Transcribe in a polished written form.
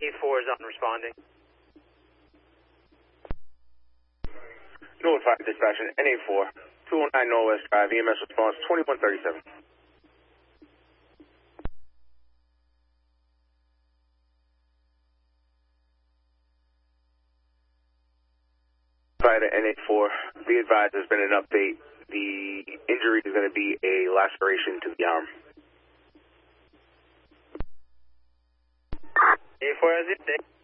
A4 is on responding. Norwood 5 dispatch, NA4, 209 Northwest Drive, EMS response 2137. Fire to NA4, be advised there's been an update. The injury is going to be a laceration to the arm. A4 has it.